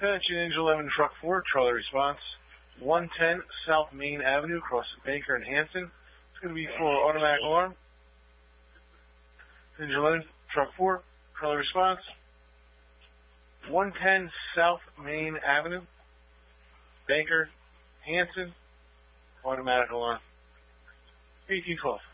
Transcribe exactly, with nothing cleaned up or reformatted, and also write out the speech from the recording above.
Attention, Engine eleven, Truck four, trailer response. one ten South Main Avenue, across Baker and Hanson. It's going to be for automatic alarm. Engine eleven, Truck four, trailer response. one ten South Main Avenue, Baker, Hanson, automatic alarm. eighteen twelve.